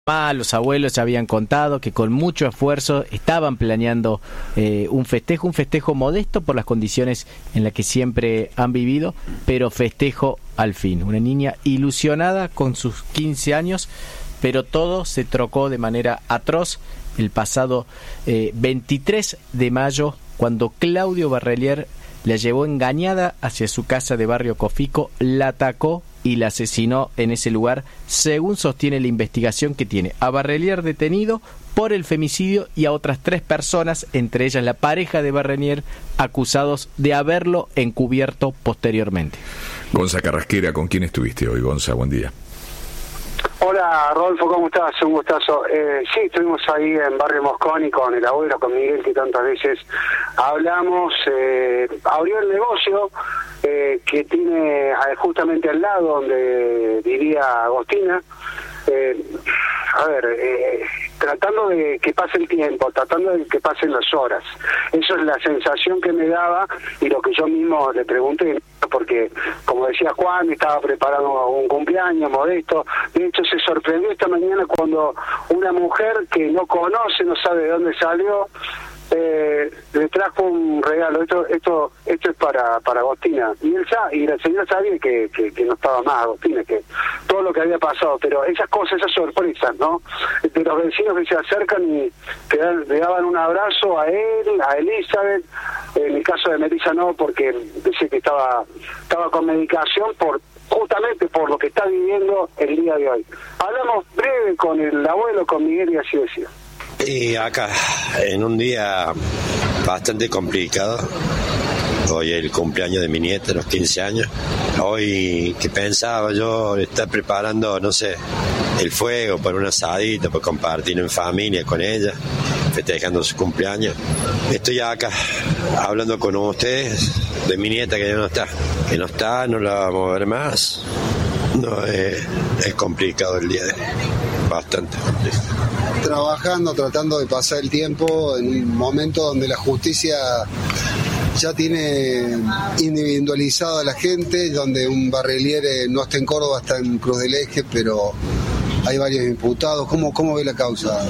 Los abuelos ya habían contado que con mucho esfuerzo estaban planeando un festejo modesto por las condiciones en las que siempre han vivido, pero festejo al fin. Una niña ilusionada con sus 15 años, pero todo se trocó de manera atroz el pasado 23 de mayo, cuando Claudio Barrelier la llevó engañada hacia su casa de Barrio Cofico, la atacó y la asesinó en ese lugar, según sostiene la investigación que tiene a Barrelier detenido por el femicidio y a otras 3 personas, entre ellas la pareja de Barrelier, acusados de haberlo encubierto posteriormente. Gonza Carrasquera, ¿con quién estuviste hoy, Gonza? Buen día. Hola, Rodolfo, ¿cómo estás? Un gustazo. Sí, estuvimos ahí en Barrio Mosconi con el abuelo, con Miguel, que tantas veces hablamos. Abrió el negocio que tiene justamente al lado donde vivía Agostina. Tratando de que pase el tiempo, tratando de que pasen las horas. Eso es la sensación que me daba y lo que yo mismo le pregunté, porque como decía Juan, estaba preparando un cumpleaños modesto. De hecho, se sorprendió esta mañana cuando una mujer que no conoce, no sabe de dónde salió, le trajo un regalo. Esto es para Agostina, y la señora sabía que no estaba más Agostina, que todo lo que había pasado, pero esas cosas, esas sorpresas, ¿no? De los vecinos que se acercan y le daban un abrazo a él, a Elizabeth. En el caso de Melissa no, porque decía que estaba con medicación justamente por lo que está viviendo el día de hoy. Hablamos breve con el abuelo, con Miguel, y así decía. Y acá, en un día bastante complicado, hoy es el cumpleaños de mi nieta, los 15 años. Hoy que pensaba yo estar preparando, no sé, el fuego para un asadito, para compartir en familia con ella, festejando su cumpleaños. Estoy acá hablando con ustedes de mi nieta que ya no la vamos a ver más. No, es complicado el día de hoy, bastante complicado. Trabajando, tratando de pasar el tiempo en un momento donde la justicia ya tiene individualizada a la gente, donde un Barrelier no está en Córdoba, está en Cruz del Eje, pero hay varios imputados. ¿Cómo ve la causa?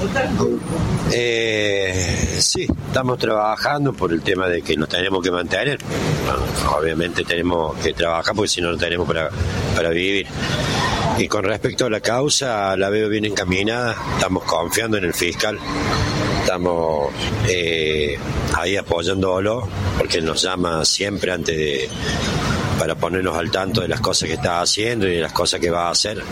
Sí, estamos trabajando por el tema de que nos tenemos que mantener. Bueno, obviamente tenemos que trabajar porque si no tenemos para vivir. Y con respecto a la causa, la veo bien encaminada, estamos confiando en el fiscal, estamos ahí apoyándolo, porque él nos llama siempre para ponernos al tanto de las cosas que está haciendo y de las cosas que va a hacer.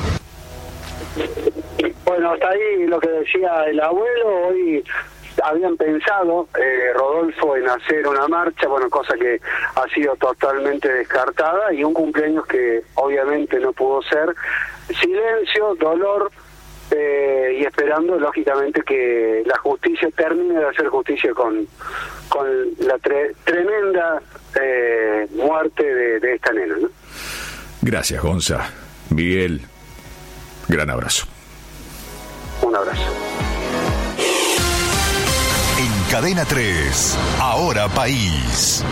Bueno, hasta ahí lo que decía el abuelo. Hoy habían pensado, Rodolfo, en hacer una marcha, cosa que ha sido totalmente descartada, y un cumpleaños que obviamente no pudo ser. Silencio, dolor, y esperando lógicamente que la justicia termine de hacer justicia con la tremenda muerte de esta nena, ¿no? Gracias, Gonza. Miguel, gran abrazo. Un abrazo. En Cadena 3, Ahora País.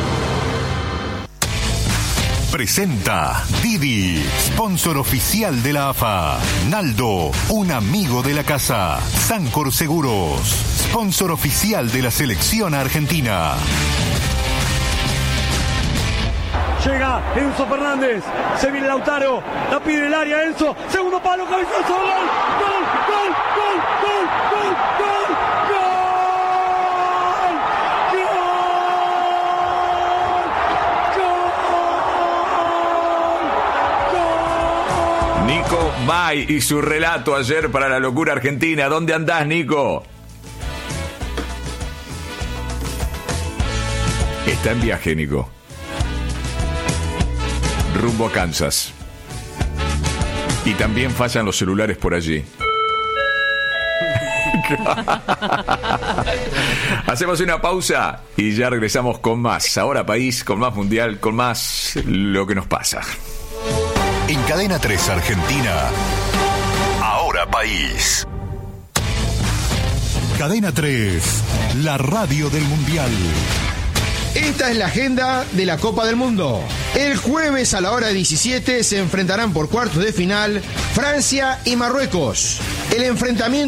Presenta Didi, sponsor oficial de la AFA. Naldo, un amigo de la casa. Sancor Seguros, sponsor oficial de la selección argentina. Llega Enzo Fernández, se viene Lautaro, la pide el área Enzo, segundo palo, cabezazo, gol, gol, gol, gol, gol, gol, gol, gol. Nico May y su relato ayer para La Locura Argentina. ¿Dónde andás, Nico? Está en viaje, Nico. Rumbo a Kansas. Y también fallan los celulares por allí. Hacemos una pausa y ya regresamos con más Ahora País, con más Mundial, con más lo que nos pasa. En Cadena 3 Argentina, Ahora País. Cadena 3, la radio del Mundial. Esta es la agenda de la Copa del Mundo. El jueves a la hora 17 se enfrentarán por cuartos de final Francia y Marruecos. El enfrentamiento